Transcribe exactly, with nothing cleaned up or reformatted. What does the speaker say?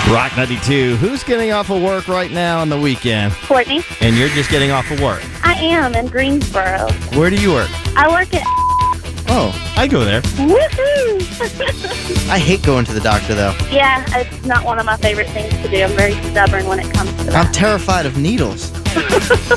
Rock ninety-two. Who's getting off of work right now on the weekend? Courtney. And you're just getting off of work. I am in Greensboro. Where do you work? I work at... Oh, I go there. Woohoo! I hate going to the doctor, though. Yeah, it's not one of my favorite things to do. I'm very stubborn when it comes to that. I'm terrified of needles.